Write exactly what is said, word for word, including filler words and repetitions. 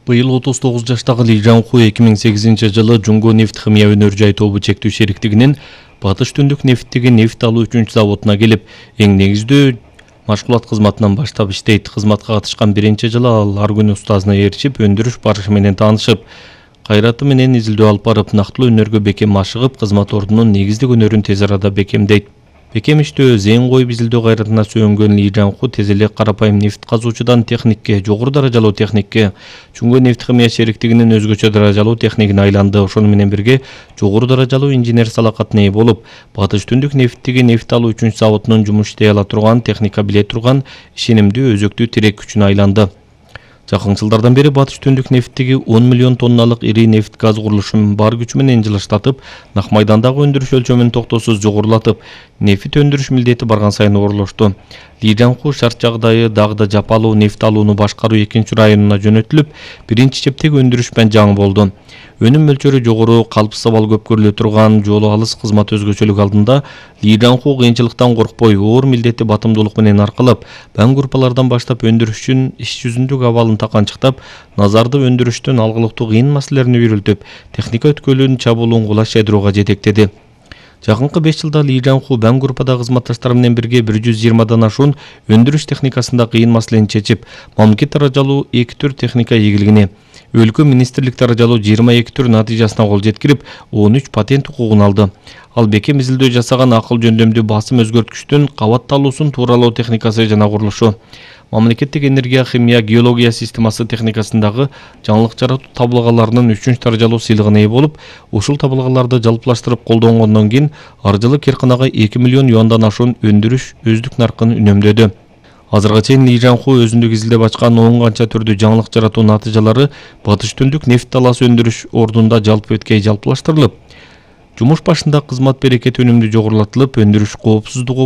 Быйыл отуз тогуз жаштагы Ли Жанху эки миң сегизинчи жылы Жунгу нефт химия өнөр жай тобу чектүү шериктигинин Батыш Түндүк нефттеги нефт алуу үчүнчү заводуна келип, эң негиздүү машгулат кызматынан баштап иштейт. Кызматка катышкан биринчи жылы ал ар күнү устазына ээрчип, өндүрүш барышы менен таанышып, кайраты менен изилдөө алып барып, нактылуу өнөргө бекем машыгып, кызмат ордунун негиздик өнөрүн тез арада бекемдейт. Бекем иштөө, зен коюп изилдөө кайратына сүйөнгөн Ли Жанху тез эле карапайым нефт казуучудан техникке, жогору даражалуу техникке, Жунгу нефт химия шериктигинин өзгөчө даражалуу техникине айланды. Ошону менен бирге жогору даражалуу инженер салакатына ээ болуп, Батыш Түндүк нефттеги нефт алуу үчүнчү заводунун жумуш иштей ала турган, техника биле турган, ишенимдүү өзөктүү тирек күчүнө айланды. Жакын жылдардан бери Батыш Түндүк нефттеги он миллион тонналык ири нефт газ курулушун бар күчү менен жылыштатып, Нак майдандагы өндүрүш өлчөмүн токтоосуз жогорулатып, нефт өндүрүш милдети барган сайын орулушту. Ли Жанху шарт жагдайы дагы да жапалуу нефт алууну башкаруу экинчи районуна жөнөтүлүп, биринчи чептеги өндүрүш менен жаңы болду. Өнүм мөлчөрү жогору, калпсыз абал көп көрүлө турган, жолу алыс кызмат өзгөчөлүк алдында Ли Жанху кыйынчылыктан коркпой, оор милдетти батымдуулук менен аркалап, баң группалардан баштап өндүрүшчүн иш жүзүндөгү абалын таканчыктап, назарды өндүрүштүн алгылыктуу кыйын маселелерине үйрөлтүп, техника өткөлүн чабуулун кулаш ядроого жетектеди. Жакынкы беш жылда Ли Жанху баң группадагы кызматташтары менен бирге бир жүз жыйырмадан ашуун өндүрүш техникасында кыйын маселени чечип, мамлекет даражалуу эки түр техника ийгилигине, өлкө министрлик даражалуу жыйырма эки түр натыйжасына кол жеткирип, он үч патент укугун алды. Ал бекем изилдөө жасаган акыл жөндөмдүү басым өзгөрткүчтүн кабатталуусун тууралоо техникасы жана курулушу, мамлекеттик энергия, химия, геология системасы техникасындагы жаңылык жаратуу табылгаларынын үчүнчү даражалуу сыйлыгына ээ болуп, ушул табылгаларды жалпылаштырып колдонгондон кийин ар жылы Керканага эки миллион юандан ашуун өндүрүш өздүк наркын үнөмдөдү. Азырга чейин Ли Жанху өзүндүк изилдеп ачкан он канча түрдүү жаңылык жаратуу натыйжалары Батыш Түндүк нефт талаасы өндүрүш ордунда жалпы өткөй жалпылаштырылып, жумуш башында кызмат берекети өнүмдүү жогорулатылып, өндүрүш коопсуздугу